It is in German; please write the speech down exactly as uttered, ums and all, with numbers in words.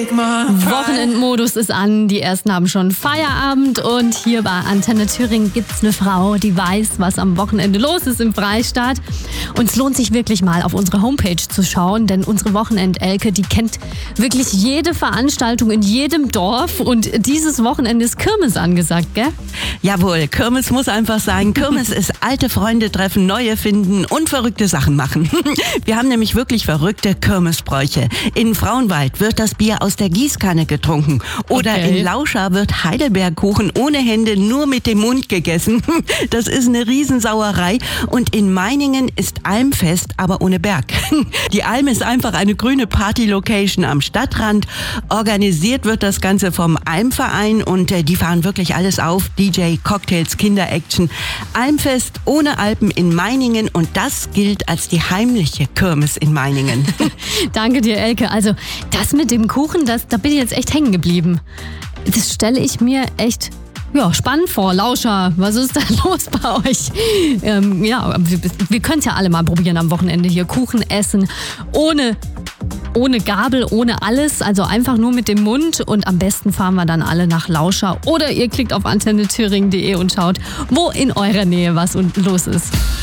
Wochenendmodus ist an, die ersten haben schon Feierabend und hier bei Antenne Thüringen gibt's eine Frau, die weiß, was am Wochenende los ist im Freistaat. Und es lohnt sich wirklich mal auf unsere Homepage zu schauen, denn unsere Wochenendelke, die kennt wirklich jede Veranstaltung in jedem Dorf und dieses Wochenende ist Kirmes angesagt, gell? Jawohl, Kirmes muss einfach sein. Kirmes ist alte Freunde treffen, neue finden und verrückte Sachen machen. Wir haben nämlich wirklich verrückte Kirmesbräuche. In Frauenwald wird das Bier aus der Gießkanne getrunken. Oder Okay. in Lauscha wird Heidelbeerkuchen ohne Hände nur mit dem Mund gegessen. Das ist eine Riesensauerei. Und in Meiningen ist Almfest, aber ohne Berg. Die Alm ist einfach eine grüne Party-Location am Stadtrand. Organisiert wird das Ganze vom Almverein und äh, die fahren wirklich alles auf. D J, Cocktails, Kinder-Action. Almfest ohne Alpen in Meiningen und das gilt als die heimliche Kirmes in Meiningen. Danke dir, Elke. Also das mit dem Kuchen, das, da bin ich jetzt echt hängen geblieben. Das stelle ich mir echt ja, spannend vor. Lauscher, was ist da los bei euch? Ähm, ja, wir, wir können es ja alle mal probieren am Wochenende hier. Kuchen essen, ohne, ohne Gabel, ohne alles. Also einfach nur mit dem Mund. Und am besten fahren wir dann alle nach Lauscher. Oder ihr klickt auf antenne thüringen punkt de und schaut, wo in eurer Nähe was los ist.